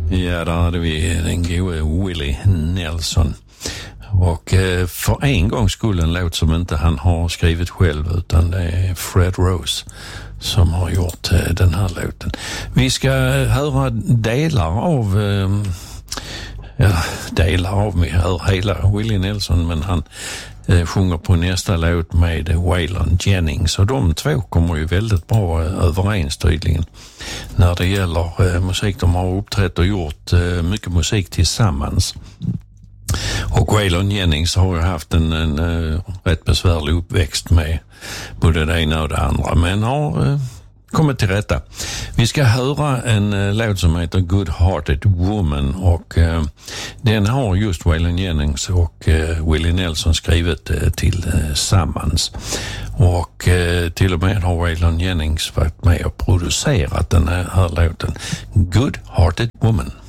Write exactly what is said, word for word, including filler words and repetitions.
Ja, där hade vi den gode Willie Nelson. Och eh, för en gång skulle en låt som inte han har skrivit själv, utan det är Fred Rose som har gjort eh, den här låten. Vi ska höra delar av eh, ja, delar av mig hör hela Willie Nelson, men han eh, sjunger på nästa låt med Waylon Jennings, och de två kommer ju väldigt bra eh, överens tydligen när det gäller eh, musik. De har uppträtt och gjort eh, mycket musik tillsammans. Och Waylon Jennings har ju haft en, en, en rätt besvärlig uppväxt med både det ena och det andra, men har eh, kommit till rätta. Vi ska höra en eh, låt som heter Good Hearted Woman, och eh, den har just Waylon Jennings och eh, Willie Nelson skrivit eh, tillsammans. Och eh, till och med har Waylon Jennings varit med och producerat den här, här låten Good Hearted Woman.